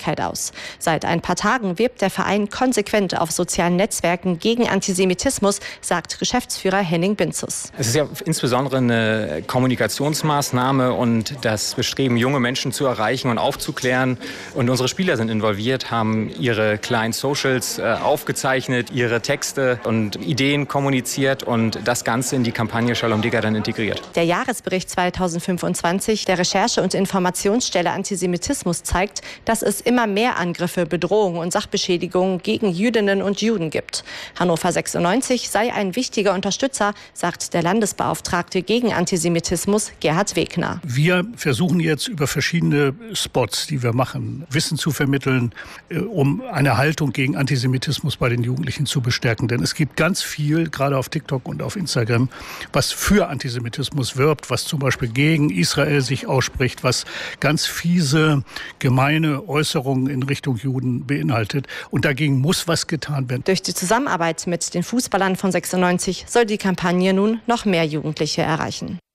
Öffentlichkeit aus. Seit ein paar Tagen wirbt der Verein konsequent auf sozialen Netzwerken gegen Antisemitismus, sagt Geschäftsführer Henning Binzus. Es ist ja insbesondere eine Kommunikationsmaßnahme und das Bestreben, junge Menschen zu erreichen und aufzuklären. Und unsere Spieler sind involviert, haben ihre kleinen Socials aufgezeichnet, ihre Texte und Ideen kommuniziert und das Ganze in die Kampagne Shalom Digga dann integriert. Der Jahresbericht 2025 der Recherche- und Informationsstelle Antisemitismus zeigt, dass es immer mehr Angriffe, Bedrohungen und Sachbeschädigungen gegen Jüdinnen und Juden gibt. Hannover 96 sei ein wichtiger Unterstützer, sagt der Landesbeauftragte gegen Antisemitismus Gerhard Wegner. Wir versuchen jetzt über verschiedene Spots, die wir machen, Wissen zu vermitteln, um eine Haltung gegen Antisemitismus bei den Jugendlichen zu bestärken. Denn es gibt ganz viel, gerade auf TikTok und auf Instagram, was für Antisemitismus wirbt, was zum Beispiel gegen Israel sich ausspricht, was ganz fiese, gemeine Äußerungen in Richtung Juden beinhaltet. Und dagegen muss was getan werden. Durch die Zusammenarbeit mit den Fußballern von 96 soll die Kampagne nun noch mehr Jugendliche erreichen.